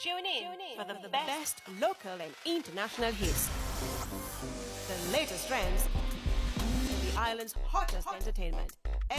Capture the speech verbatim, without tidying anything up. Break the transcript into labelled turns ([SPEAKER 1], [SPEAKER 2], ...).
[SPEAKER 1] Tune in for the, the best local and international hits, the latest trends, and the island's hottest entertainment.